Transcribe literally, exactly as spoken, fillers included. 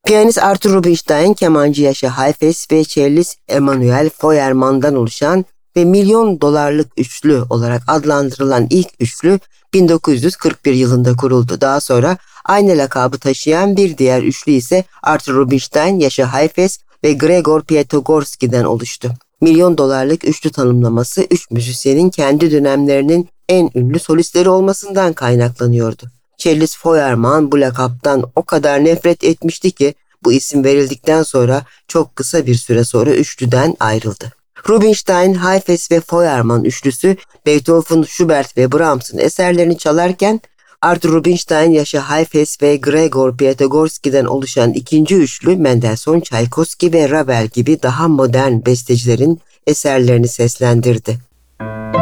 Piyanist Arthur Rubinstein, kemancı Yaşa Heifetz ve cellist Emanuel Feuermann'dan oluşan ve milyon dolarlık üçlü olarak adlandırılan ilk üçlü bin dokuz yüz kırk bir yılında kuruldu. Daha sonra aynı lakabı taşıyan bir diğer üçlü ise Arthur Rubinstein, Yaşa Heifetz ve Gregor Piatogorski'den oluştu. Milyon dolarlık üçlü tanımlaması üç müzisyenin kendi dönemlerinin en ünlü solistleri olmasından kaynaklanıyordu. Cellist Feuermann bu lakaptan o kadar nefret etmişti ki bu isim verildikten sonra çok kısa bir süre sonra üçlüden ayrıldı. Rubinstein, Heifetz ve Feuermann üçlüsü Beethoven, Schubert ve Brahms'ın eserlerini çalarken Arthur Rubinstein, Yaşa Heifetz ve Gregor Piatogorski'den oluşan ikinci üçlü Mendelssohn, Tchaikovsky ve Ravel gibi daha modern bestecilerin eserlerini seslendirdi.